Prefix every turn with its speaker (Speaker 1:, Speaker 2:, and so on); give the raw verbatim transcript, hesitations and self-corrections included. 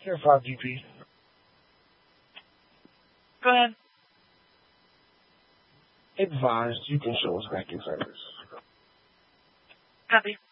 Speaker 1: Here, five G P.
Speaker 2: Go ahead.
Speaker 1: Advised, you can show us back your service.
Speaker 2: Copy.